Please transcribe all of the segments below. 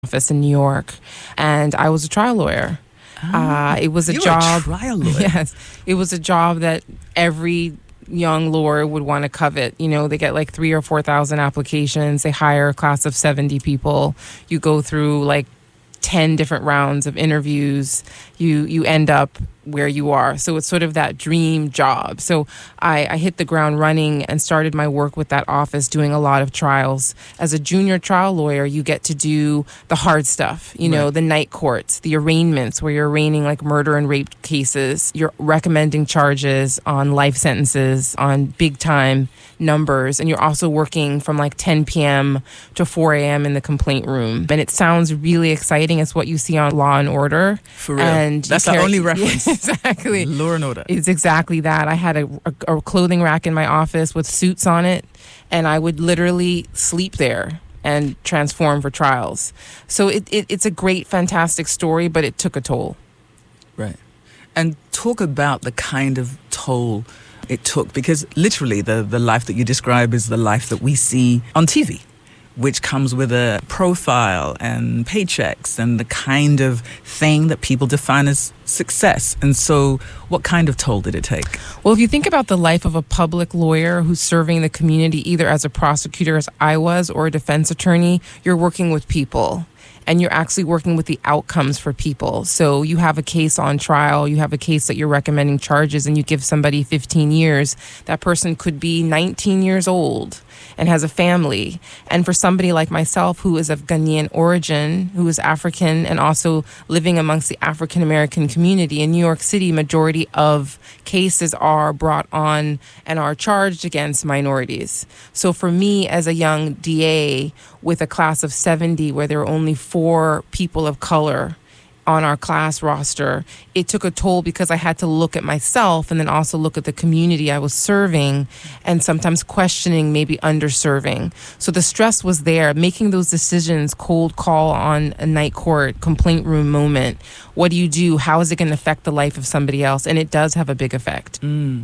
office in New York, and I was a trial lawyer. It was a You're job. a trial lawyer. Yes, it was a job that every young lawyer would want to covet. You know, they get like 3 or 4 thousand applications. They hire a class of 70 people. You go through like 10 different rounds of interviews. You end up where you are. So it's sort of that dream job. So I hit the ground running and started my work with that office doing a lot of trials. As a junior trial lawyer, you get to do the hard stuff, you know, Right. the night courts, the arraignments where you're arraigning like murder and rape cases. You're recommending charges on life sentences, on big time numbers. And you're also working from like 10 p.m. to 4 a.m. in the complaint room. And it sounds really exciting. It's what you see on Law and Order. For real. And That's you the carry- only reference. Exactly. Law and Order. It's exactly that. I had a clothing rack in my office with suits on it, and I would literally sleep there and transform for trials. So it's a great, fantastic story, but it took a toll. Right. And talk about the kind of toll it took, because literally the life that you describe is the life that we see on TV, which comes with a profile and paychecks and the kind of thing that people define as success. And so what kind of toll did it take? Well, if you think about the life of a public lawyer who's serving the community either as a prosecutor, as I was, or a defense attorney, you're working with people. And you're actually working with the outcomes for people. So you have a case on trial, you have a case that you're recommending charges, and you give somebody 15 years. That person could be 19 years old and has a family. And for somebody like myself, who is of Ghanaian origin, who is African, and also living amongst the African American community in New York City, majority of cases are brought on and are charged against minorities. So for me, as a young DA with a class of 70, where there were only 4 people of color on our class roster, it took a toll because I had to look at myself and then also look at the community I was serving and sometimes questioning, maybe underserving. So the stress was there, making those decisions, cold call on a night court, complaint room moment. What do you do? How is it going to affect the life of somebody else? And it does have a big effect.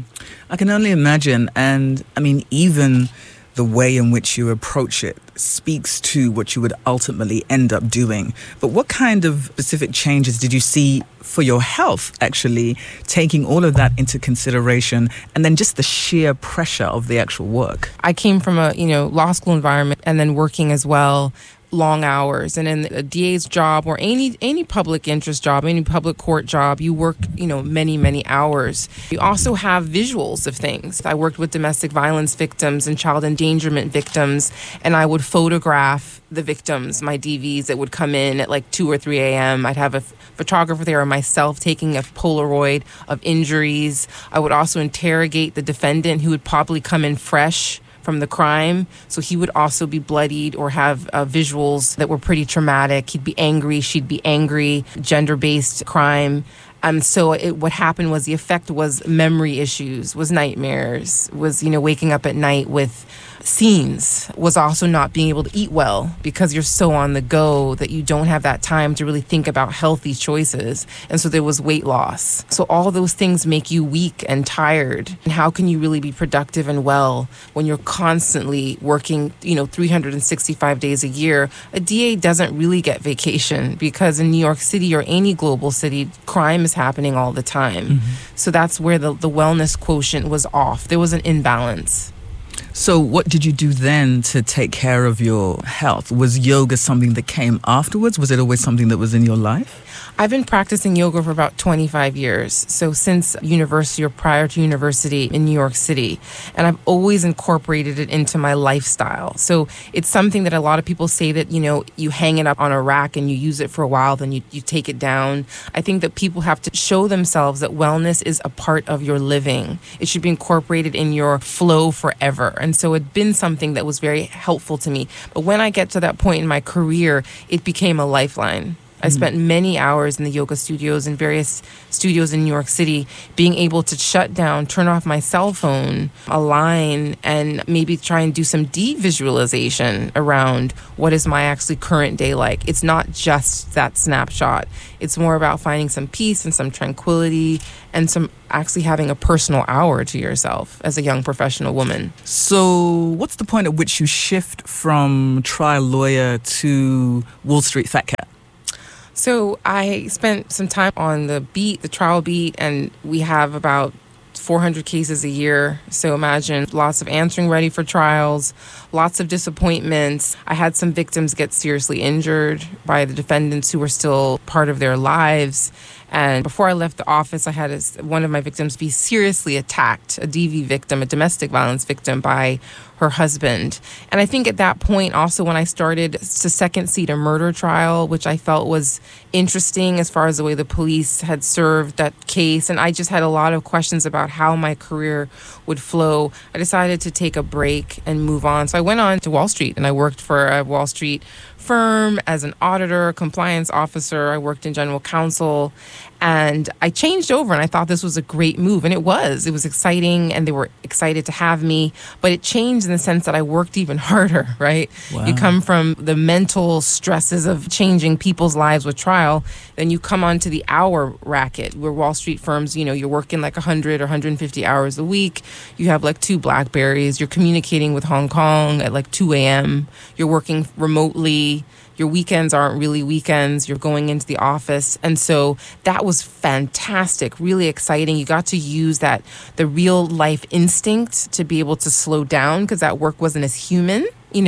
I can only imagine. And I mean, even the way in which you approach it speaks to what you would ultimately end up doing. But what kind of specific changes did you see for your health, actually taking all of that into consideration, and then just the sheer pressure of the actual work? I came from a, law school environment and then working as well, long hours. And in a DA's job or any public interest job, any public court job, you work, many, many hours. You also have visuals of things. I worked with domestic violence victims and child endangerment victims, and I would photograph the victims, my DVs that would come in at like 2 or 3 a.m. I'd have a photographer there or myself taking a Polaroid of injuries. I would also interrogate the defendant, who would probably come in fresh from the crime. So he would also be bloodied or have visuals that were pretty traumatic. He'd be angry, she'd be angry, gender-based crime. So what happened was the effect was memory issues, was nightmares, was, waking up at night with scenes, was also not being able to eat well because you're so on the go that you don't have that time to really think about healthy choices. And so there was weight loss. So all those things make you weak and tired. And how can you really be productive and well when you're constantly working, 365 days a year? A DA doesn't really get vacation because in New York City or any global city, crime is happening all the time. So that's where the wellness quotient was off. There was an imbalance. So what did you do then to take care of your health? Was yoga something that came afterwards? Was it always something that was in your life? I've been practicing yoga for about 25 years. So since university or prior to university in New York City. And I've always incorporated it into my lifestyle. So it's something that a lot of people say that, you hang it up on a rack and you use it for a while, then you take it down. I think that people have to show themselves that wellness is a part of your living. It should be incorporated in your flow forever. And so it'd been something that was very helpful to me. But when I get to that point in my career, it became a lifeline. I spent many hours in the yoga studios in various studios in New York City, being able to shut down, turn off my cell phone, align, and maybe try and do some de-visualization around what is my actually current day like. It's not just that snapshot. It's more about finding some peace and some tranquility and some actually having a personal hour to yourself as a young professional woman. So what's the point at which you shift from trial lawyer to Wall Street fat cat? So I spent some time on the beat, the trial beat, and we have about 400 cases a year. So imagine lots of answering ready for trials, lots of disappointments. I had some victims get seriously injured by the defendants who were still part of their lives. And before I left the office, I had one of my victims be seriously attacked, a DV victim, a domestic violence victim, by her husband. And I think at that point also when I started to second seat a murder trial, which I felt was interesting as far as the way the police had served that case. And I just had a lot of questions about how my career would flow. I decided to take a break and move on. So I went on to Wall Street and I worked for a Wall Street firm as an auditor, compliance officer. I worked in general counsel, and I changed over, and I thought this was a great move, and it was exciting, and they were excited to have me, but it changed in the sense that I worked even harder, right? Wow. You come from the mental stresses of changing people's lives with trial, then you come onto the hour racket where Wall Street firms, you're working like 100 or 150 hours a week. You have like 2 BlackBerries. You're communicating with Hong Kong at like 2 a.m. You're working remotely. Your weekends aren't really weekends. You're going into the office. And so that was fantastic, really exciting. You got to use the real life instinct to be able to slow down because that work wasn't as human,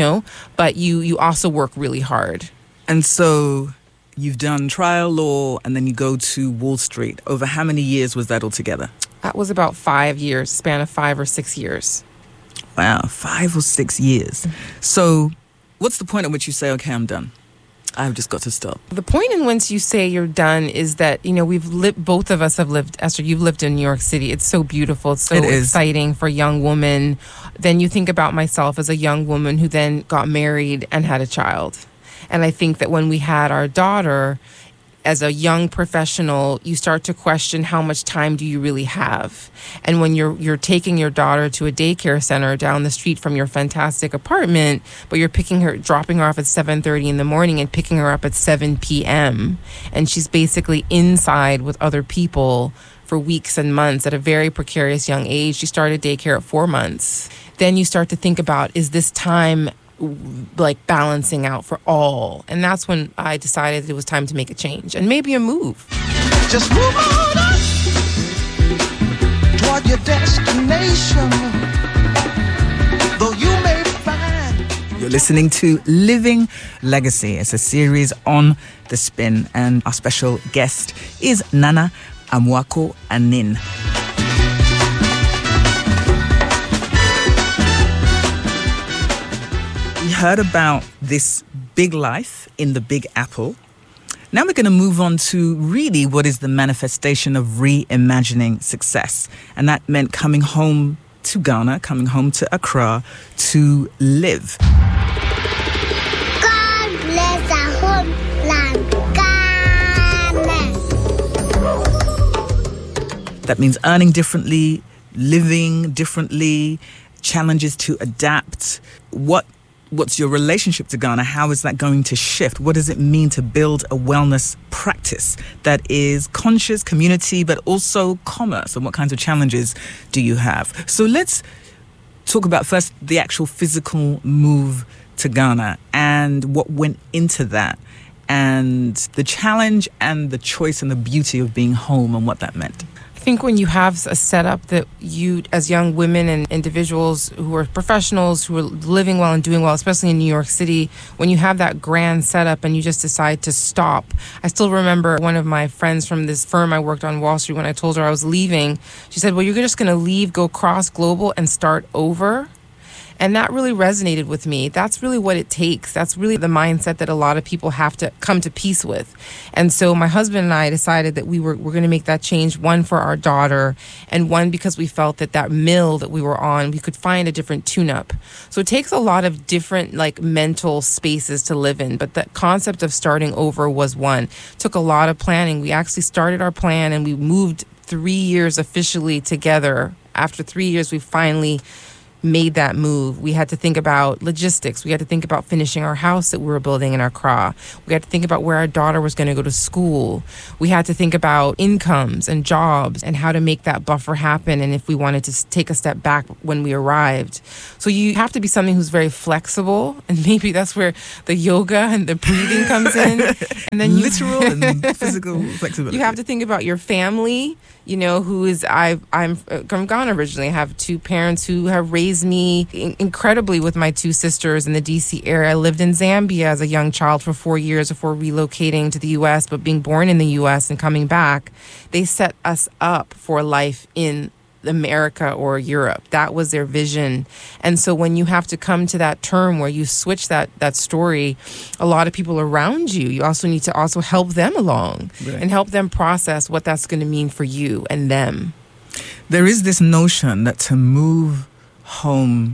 but you also work really hard. And so you've done trial law and then you go to Wall Street. Over how many years was that altogether? That was about 5 years, span of 5 or 6 years. Wow, 5 or 6 years. So what's the point at which you say, okay, I'm done? I've just got to stop. The point in which you say you're done is that, both of us have lived, Esther, you've lived in New York City. It's so beautiful. It's so exciting for a young woman. Then you think about myself as a young woman who then got married and had a child. And I think that when we had our daughter, as a young professional, you start to question how much time do you really have. And when you're taking your daughter to a daycare center down the street from your fantastic apartment, but you're dropping her off at 7:30 in the morning and picking her up at 7 p.m. And she's basically inside with other people for weeks and months at a very precarious young age. She started daycare at 4 months. Then you start to think about, is this time like balancing out for all? And that's when I decided it was time to make a change and maybe a move. Just move on up toward your destination, though you may find. You're listening to Living Legacy. It's a series on The Spin, and our special guest is Nana Amoako Anin. We heard about this big life in the Big Apple. Now we're going to move on to really what is the manifestation of reimagining success. And that meant coming home to Ghana, coming home to Accra to live. God bless our homeland, Ghana. That means earning differently, living differently, challenges to adapt. What's your relationship to Ghana? How is that going to shift? What does it mean to build a wellness practice that is conscious, community, but also commerce? And what kinds of challenges do you have? So let's talk about first the actual physical move to Ghana and what went into that, and the challenge and the choice and the beauty of being home and what that meant. I think when you have a setup that you, as young women and individuals who are professionals, who are living well and doing well, especially in New York City, when you have that grand setup and you just decide to stop. I still remember one of my friends from this firm I worked on Wall Street, when I told her I was leaving, she said, well, you're just going to leave, go cross global and start over? And that really resonated with me. That's really what it takes. That's really the mindset that a lot of people have to come to peace with. And so my husband and I decided that we're going to make that change, one for our daughter, and one because we felt that mill that we were on, we could find a different tune-up. So it takes a lot of different mental spaces to live in, but the concept of starting over was one. It took a lot of planning. We actually started our plan and we moved 3 years officially together. After 3 years, we finally made that move. We had to think about logistics. We had to think about finishing our house that we were building in Accra. We had to think about where our daughter was going to go to school. We had to think about incomes and jobs and how to make that buffer happen, and if we wanted to take a step back when we arrived. So you have to be something who's very flexible, and maybe that's where the yoga and the breathing comes in. And then literal and physical flexibility. You have to think about your family, I'm from Ghana originally. I have two parents who have raised me incredibly with my two sisters in the DC area. I lived in Zambia as a young child for 4 years before relocating to the U.S., but being born in the U.S. and coming back, they set us up for life in America or Europe. That was their vision. And so when you have to come to that term where you switch that story, a lot of people around you also need to also help them along, right, and help them process what that's going to mean for you and them. There is this notion that to move home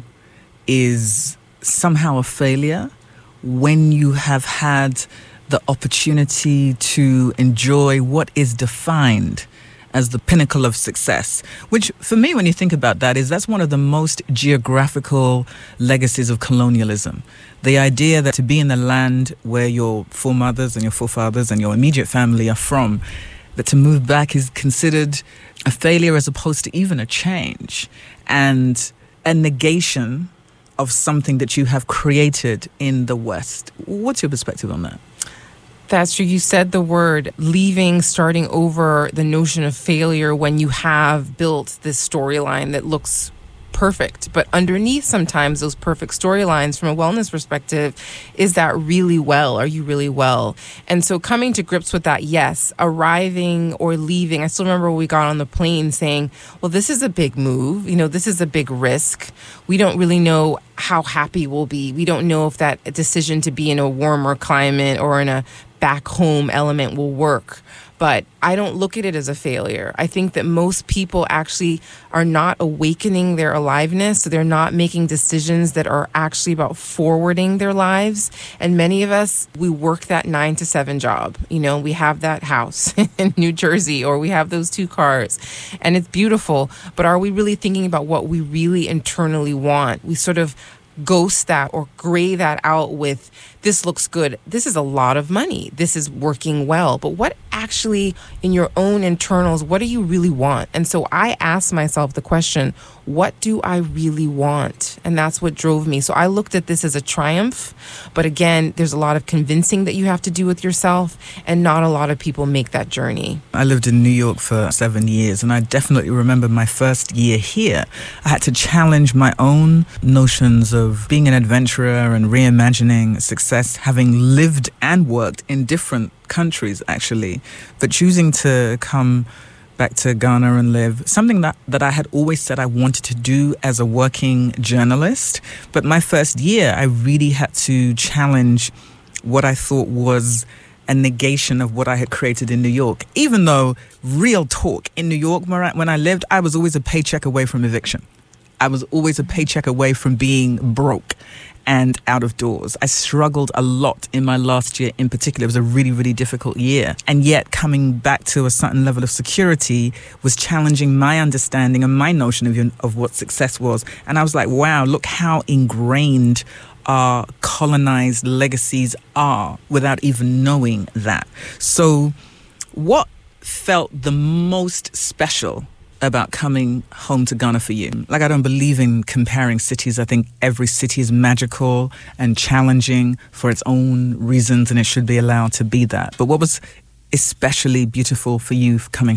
is somehow a failure when you have had the opportunity to enjoy what is defined as the pinnacle of success, which for me, when you think about that's one of the most geographical legacies of colonialism. The idea that to be in the land where your foremothers and your forefathers and your immediate family are from, that to move back is considered a failure as opposed to even a change and a negation of something that you have created in the West. What's your perspective on that? That's true. You said the word leaving, starting over, the notion of failure when you have built this storyline that looks perfect. But underneath sometimes those perfect storylines from a wellness perspective, is that really well? Are you really well? And so coming to grips with that, yes, arriving or leaving. I still remember when we got on the plane saying, well, this is a big move. This is a big risk. We don't really know how happy we'll be. We don't know if that decision to be in a warmer climate or in a back home element will work. But I don't look at it as a failure. I think that most people actually are not awakening their aliveness. So they're not making decisions that are actually about forwarding their lives. And many of us, we work that 9 to 7 job. We have that house in New Jersey, or we have those 2 cars, and it's beautiful. But are we really thinking about what we really internally want? We sort of ghost that or gray that out with, this looks good, this is a lot of money, this is working well. But what actually in your own internals, what do you really want? And so I asked myself the question, what do I really want? And that's what drove me. So I looked at this as a triumph. But again, there's a lot of convincing that you have to do with yourself, and not a lot of people make that journey. I lived in New York for 7 years, and I definitely remember my first year here. I had to challenge my own notions of being an adventurer and reimagining success, having lived and worked in different countries, actually, but choosing to come back to Ghana and live, something that I had always said I wanted to do as a working journalist. But my first year, I really had to challenge what I thought was a negation of what I had created in New York. Even though, real talk, in New York, when I lived, I was always a paycheck away from eviction. I was always a paycheck away from being broke and out of doors. I struggled a lot in my last year in particular. It was a really, really difficult year. And yet coming back to a certain level of security was challenging my understanding and my notion of what success was. And I was like, wow, look how ingrained our colonized legacies are without even knowing that. So what felt the most special about coming home to Ghana for you? Like, I don't believe in comparing cities. I think every city is magical and challenging for its own reasons, and it should be allowed to be that. But what was especially beautiful for you coming home?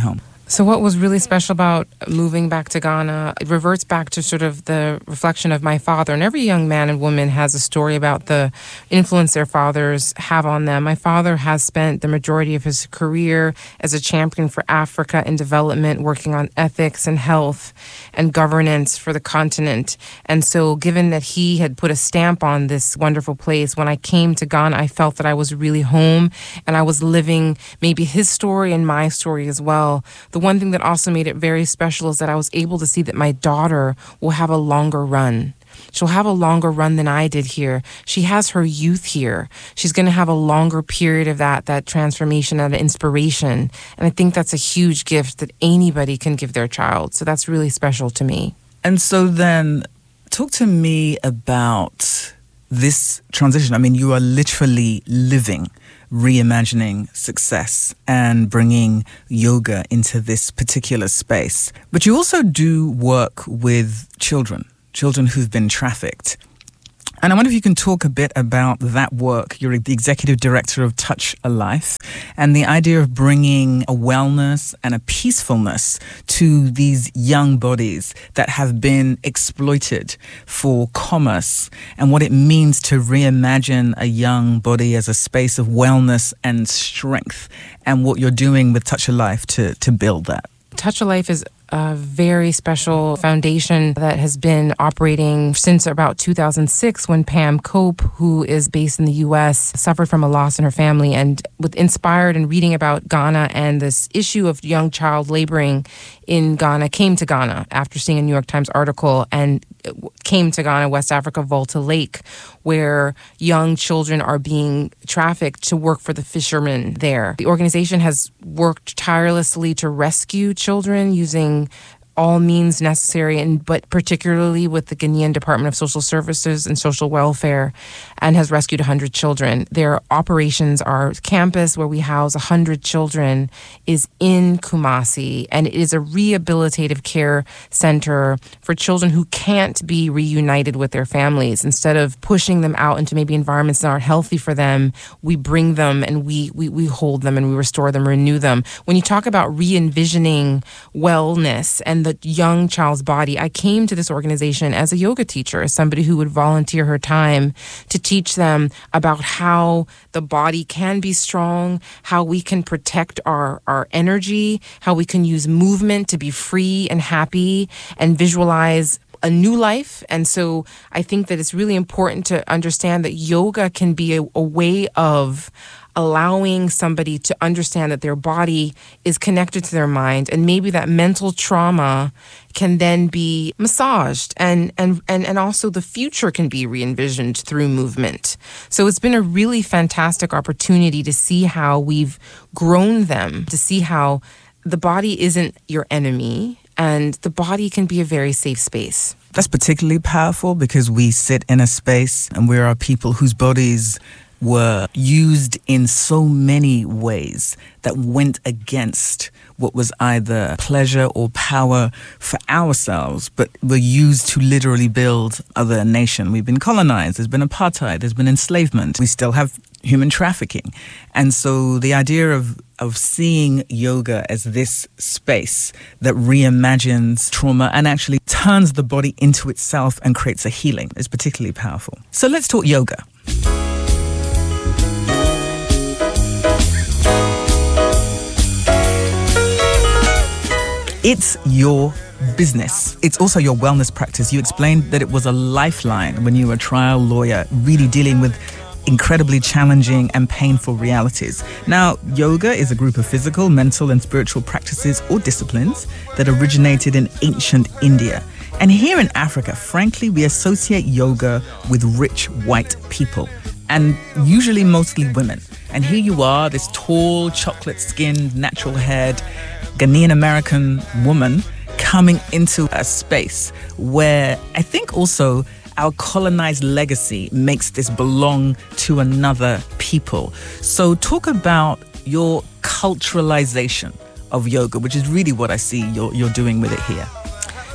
So what was really special about moving back to Ghana, it reverts back to sort of the reflection of my father. And every young man and woman has a story about the influence their fathers have on them. My father has spent the majority of his career as a champion for Africa in development, working on ethics and health and governance for the continent. And so given that he had put a stamp on this wonderful place, when I came to Ghana, I felt that I was really home and I was living maybe his story and my story as well. The one thing that also made it very special is that I was able to see that my daughter will have a longer run. She'll have a longer run than I did here. She has her youth here. She's going to have a longer period of that transformation and inspiration. And I think that's a huge gift that anybody can give their child. So that's really special to me. And so then talk to me about this transition. I mean, you are literally living, reimagining success and bringing yoga into this particular space. But you also do work with children who've been trafficked. And I wonder if you can talk a bit about that work. You're the executive director of Touch a Life, and the idea of bringing a wellness and a peacefulness to these young bodies that have been exploited for commerce, and what it means to reimagine a young body as a space of wellness and strength, and what you're doing with Touch a Life to build that. Touch a Life is a very special foundation that has been operating since about 2006 when Pam Cope, who is based in the U.S., suffered from a loss in her family. And with inspired and reading about Ghana and this issue of young child laboring in Ghana, came to Ghana after seeing a New York Times article and came to Ghana, West Africa, Volta Lake, where young children are being trafficked to work for the fishermen there. The organization has worked tirelessly to rescue children using all means necessary, but particularly with the Ghanaian Department of Social Services and Social Welfare, and has rescued 100 children. Their operations are campus where we house 100 children is in Kumasi, and it is a rehabilitative care center for children who can't be reunited with their families. Instead of pushing them out into maybe environments that aren't healthy for them, we bring them and we hold them and we restore them, renew them. When you talk about re-envisioning wellness and the young child's body, I came to this organization as a yoga teacher, as somebody who would volunteer her time to teach them about how the body can be strong, how we can protect our energy, how we can use movement to be free and happy and visualize a new life. And so I think that it's really important to understand that yoga can be a way of allowing somebody to understand that their body is connected to their mind, and maybe that mental trauma can then be massaged, and also the future can be re-envisioned through movement. So it's been a really fantastic opportunity to see how we've grown them, to see how the body isn't your enemy, and the body can be a very safe space. That's particularly powerful because we sit in a space and we are people whose bodies were used in so many ways that went against what was either pleasure or power for ourselves, but were used to literally build other nation. We've been colonized, there's been apartheid, there's been enslavement, we still have human trafficking. And so the idea of seeing yoga as this space that reimagines trauma and actually turns the body into itself and creates a healing is particularly powerful. So let's talk yoga. It's your business. It's also your wellness practice. You explained that it was a lifeline when you were a trial lawyer, really dealing with incredibly challenging and painful realities. Now, yoga is a group of physical, mental, and spiritual practices or disciplines that originated in ancient India. And here in Africa, frankly, we associate yoga with rich white people, and usually mostly women. And here you are, this tall, chocolate-skinned, natural-haired Ghanaian American woman coming into a space where I think also our colonized legacy makes this belong to another people. So talk about your culturalization of yoga, which is really what I see you're doing with it here.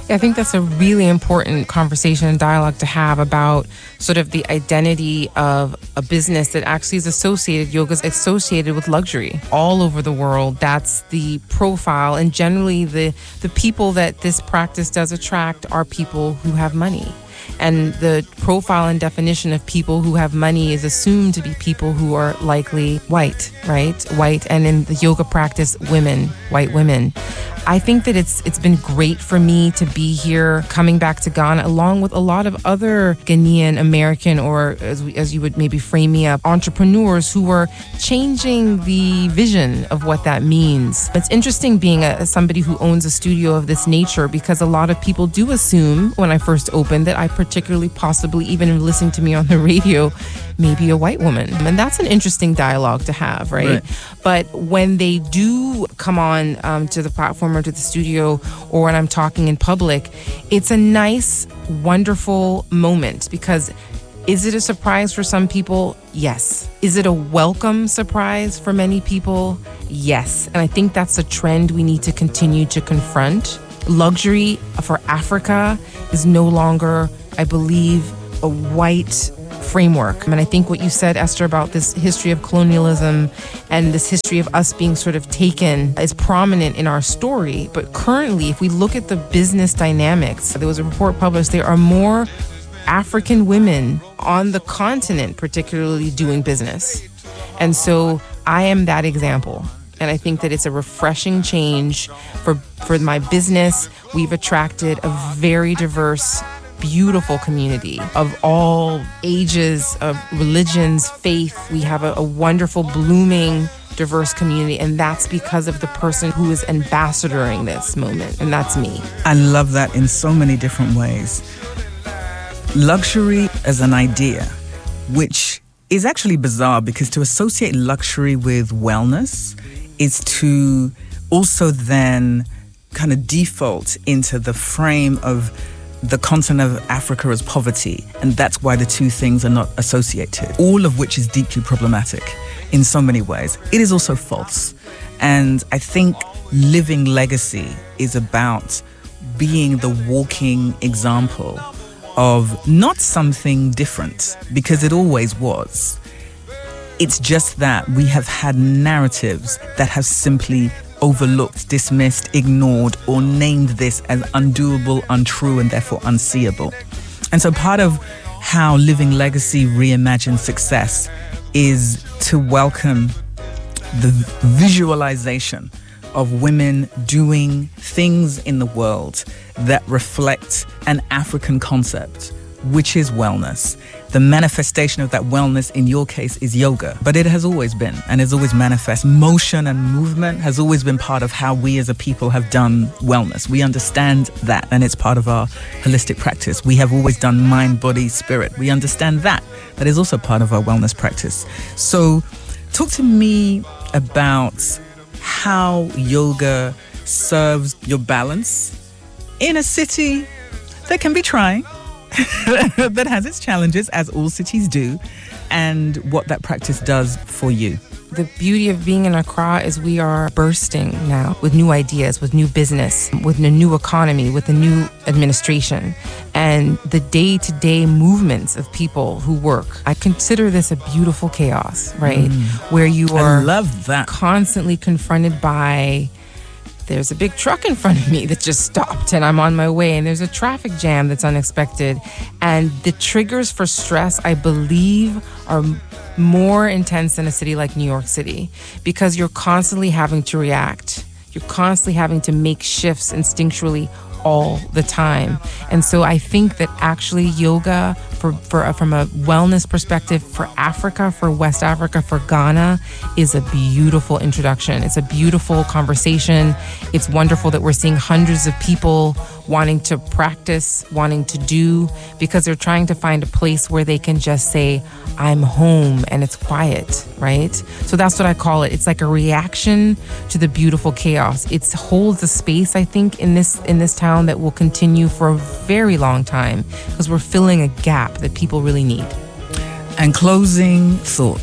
I think that's a really important conversation and dialogue to have about sort of the identity of a business that actually is associated, yoga is associated with luxury. All over the world, that's the profile. And generally, the people that this practice does attract are people who have money. And the profile and definition of people who have money is assumed to be people who are likely white, right? White, and in the yoga practice, women, white women. I think that it's been great for me to be here, coming back to Ghana, along with a lot of other Ghanaian American, or as you would maybe frame me up, entrepreneurs who are changing the vision of what that means. It's interesting being somebody who owns a studio of this nature, because a lot of people do assume when I first opened that I particularly, possibly even listening to me on the radio, maybe a white woman. And that's an interesting dialogue to have, right? But when they do come on to the platform or to the studio, or when I'm talking in public, it's a nice, wonderful moment, because is it a surprise for some people? Yes. Is it a welcome surprise for many people? Yes. And I think that's a trend we need to continue to confront. Luxury for Africa is no longer, I believe, a white framework. And I think what you said, Esther, about this history of colonialism and this history of us being sort of taken is prominent in our story. But currently, if we look at the business dynamics, there was a report published, there are more African women on the continent, particularly doing business. And so I am that example. And I think that it's a refreshing change for my business. We've attracted a very diverse, beautiful community of all ages, of religions, faith. We have a wonderful, blooming, diverse community, and that's because of the person who is ambassadoring this moment, and that's me. I love that in so many different ways. Luxury as an idea, which is actually bizarre, because to associate luxury with wellness is to also then kind of default into the frame of the continent of Africa as poverty, and that's why the two things are not associated, all of which is deeply problematic in so many ways. It is also false. And I think living legacy is about being the walking example of not something different, because it always was. It's just that we have had narratives that have simply overlooked, dismissed, ignored, or named this as undoable, untrue, and therefore unseeable. And so part of how Living Legacy reimagines success is to welcome the visualization of women doing things in the world that reflect an African concept, which is wellness. The manifestation of that wellness in your case is yoga, but it has always been and has always manifest. Motion and movement has always been part of how we as a people have done wellness. We understand that, and it's part of our holistic practice. We have always done mind, body, spirit. We understand that. That is also part of our wellness practice. So talk to me about how yoga serves your balance in a city that can be trying, that has its challenges, as all cities do, and what that practice does for you. The beauty of being in Accra is we are bursting now with new ideas, with new business, with a new economy, with a new administration, and the day-to-day movements of people who work. I consider this a beautiful chaos, right? Where you are I love that. Constantly confronted by, there's a big truck in front of me that just stopped and I'm on my way, and there's a traffic jam that's unexpected. And the triggers for stress, I believe, are more intense than a city like New York City, because you're constantly having to react. You're constantly having to make shifts instinctually all the time. And so I think that actually yoga, from a wellness perspective for Africa, for West Africa, for Ghana, is a beautiful introduction. It's a beautiful conversation. It's wonderful that we're seeing hundreds of people wanting to practice, wanting to do, because they're trying to find a place where they can just say, I'm home, and it's quiet, right? So that's what I call it. It's like a reaction to the beautiful chaos. It holds a space, I think, in this town that will continue for a very long time, because we're filling a gap that people really need. And closing thought,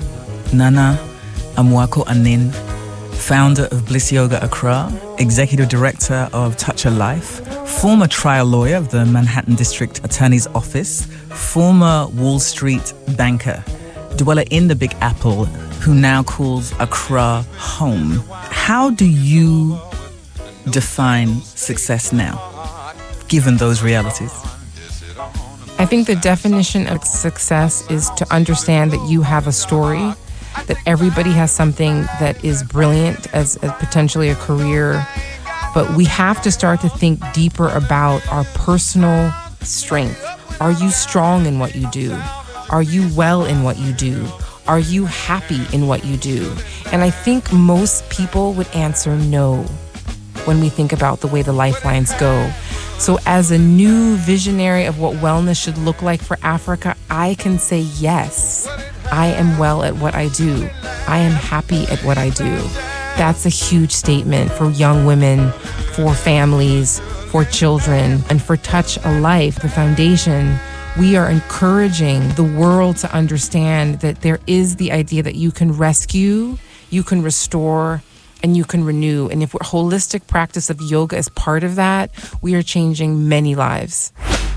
Nana Amoako Anin, founder of Bliss Yoga Accra, executive director of Touch a Life, former trial lawyer of the Manhattan District Attorney's Office, former Wall Street banker, dweller in the Big Apple, who now calls Accra home. How do you define success now, given those realities? I think the definition of success is to understand that you have a story, that everybody has something that is brilliant as potentially a career, but we have to start to think deeper about our personal strength. Are you strong in what you do? Are you well in what you do? Are you happy in what you do? And I think most people would answer no when we think about the way the lifelines go. So as a new visionary of what wellness should look like for Africa, I can say yes, I am well at what I do. I am happy at what I do. That's a huge statement for young women, for families, for children, and for Touch a Life, the foundation. We are encouraging the world to understand that there is the idea that you can rescue, you can restore, and you can renew. And if holistic practice of yoga is part of that, we are changing many lives.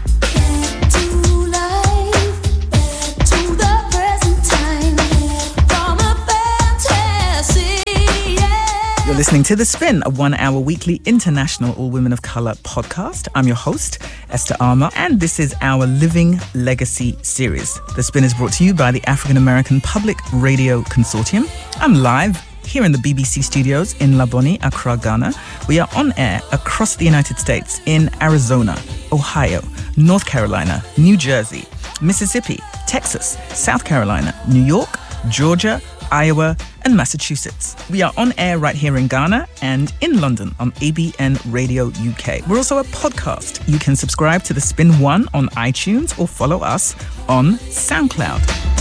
You're listening to The Spin, a 1-hour weekly international all women of color podcast. I'm your host, Esther Armour, and this is our Living Legacy series. The Spin is brought to you by the African American Public Radio Consortium. I'm live here in the BBC studios in Laboni, Accra, Ghana. We are on air across the United States in Arizona, Ohio, North Carolina, New Jersey, Mississippi, Texas, South Carolina, New York, Georgia, Iowa, and Massachusetts. We are on air right here in Ghana and in London on ABN Radio UK. We're also a podcast. You can subscribe to The Spin 1 on iTunes or follow us on SoundCloud.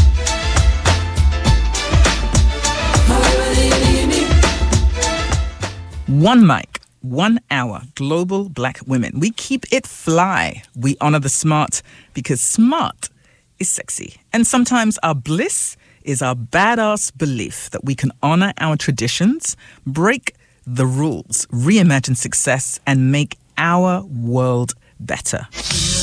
One mic, 1 hour, global black women. We keep it fly. We honor the smart because smart is sexy. And sometimes our bliss is our badass belief that we can honor our traditions, break the rules, reimagine success, and make our world better.